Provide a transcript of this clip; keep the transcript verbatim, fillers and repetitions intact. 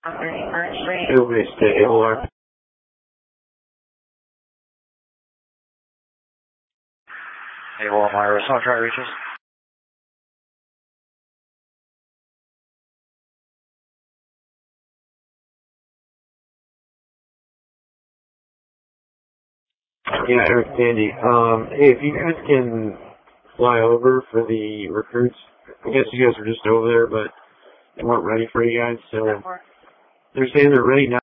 Feel free to stay O R. Hey, well, Myra, someone try to reach us? Yeah, Eric Sandy. Um, hey, if you guys can fly over for the recruits, I guess you guys were just over there, but they weren't ready for you guys, so they're saying they're ready now.